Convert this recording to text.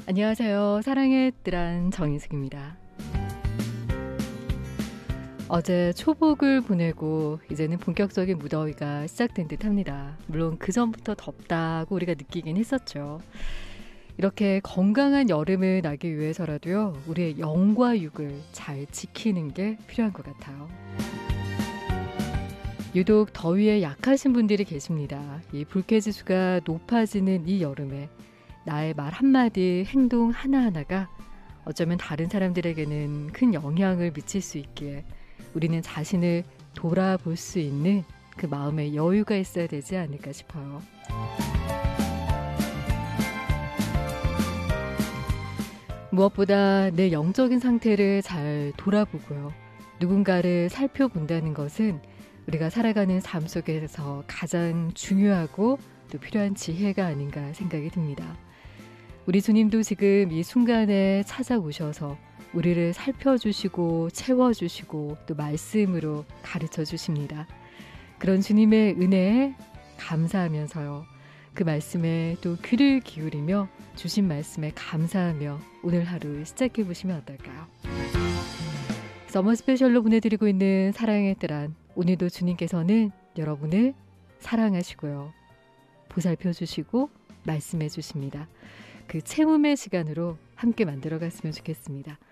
안녕하세요. 사랑의 뜰한 정인숙입니다. 어제 초복을 보내고 이제는 본격적인 무더위가 시작된 듯 합니다. 물론 그 전부터 덥다고 우리가 느끼긴 했었죠. 이렇게 건강한 여름을 나기 위해서라도요, 우리의 영과 육을 잘 지키는 게 필요한 것 같아요. 유독 더위에 약하신 분들이 계십니다. 이 불쾌지수가 높아지는 이 여름에 나의 말 한마디, 행동 하나하나가 어쩌면 다른 사람들에게는 큰 영향을 미칠 수 있기에 우리는 자신을 돌아볼 수 있는 그 마음의 여유가 있어야 되지 않을까 싶어요. 무엇보다 내 영적인 상태를 잘 돌아보고요. 누군가를 살펴본다는 것은 우리가 살아가는 삶 속에서 가장 중요하고 또 필요한 지혜가 아닌가 생각이 듭니다. 우리 주님도 지금 이 순간에 찾아오셔서 우리를 살펴주시고 채워주시고 또 말씀으로 가르쳐 주십니다. 그런 주님의 은혜에 감사하면서요. 그 말씀에 또 귀를 기울이며 주신 말씀에 감사하며 오늘 하루 시작해 보시면 어떨까요? 서머 스페셜로 보내드리고 있는 사랑의 뜰한, 오늘도 주님께서는 여러분을 사랑하시고요. 보살펴 주시고 말씀해 주십니다. 그 채움의 시간으로 함께 만들어 갔으면 좋겠습니다.